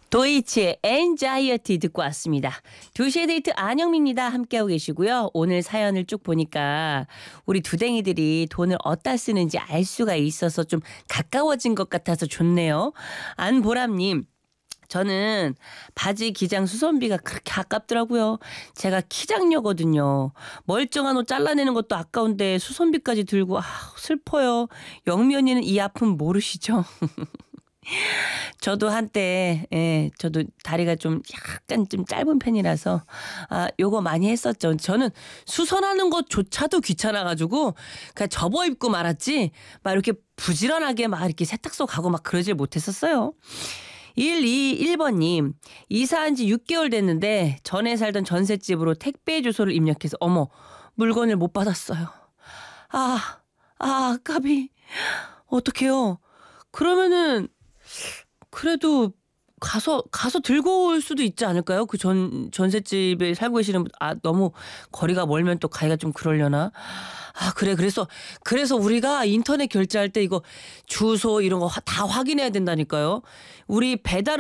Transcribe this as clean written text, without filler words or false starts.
도이치의 엔자이어티 듣고 왔습니다. 2시의 데이트 안영미입니다. 함께하고 계시고요. 오늘 사연을 쭉 보니까 우리 두댕이들이 돈을 어디다 쓰는지 알 수가 있어서 좀 가까워진 것 같아서 좋네요. 안보람님. 저는 바지 기장 수선비가 그렇게 아깝더라고요. 제가 키장녀거든요. 멀쩡한 옷 잘라내는 것도 아까운데 수선비까지 들고 슬퍼요. 영미 언니는 이 아픔 모르시죠? 저도 한때 저도 다리가 좀 약간 좀 짧은 편이라서 요거 많이 했었죠. 저는 수선하는 것조차도 귀찮아 가지고 그냥 접어 입고 말았지 막 이렇게 부지런하게 막 이렇게 세탁소 가고 막 그러질 못했었어요. 121번님, 이사한 지 6개월 됐는데 전에 살던 전셋집으로 택배 주소를 입력해서 어머, 물건을 못 받았어요. 까비. 어떡해요. 그러면은 그래도 가서 들고 올 수도 있지 않을까요? 그 전셋집에 살고 계시는 분, 너무 거리가 멀면 또 가기가 좀 그러려나? 그래서 우리가 인터넷 결제할 때 이거 주소 이런 거 다 확인해야 된다니까요. 우리 배달